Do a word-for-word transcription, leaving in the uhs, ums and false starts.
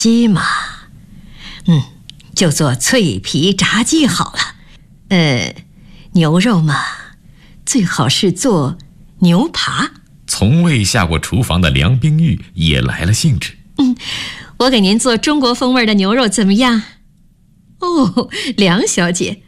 鸡嘛，嗯，就做脆皮炸鸡好了。呃，牛肉嘛，最好是做牛扒。 从未下过厨房的梁冰玉也来了兴致。 嗯，我给您做中国风味的牛肉怎么样？哦，梁小姐，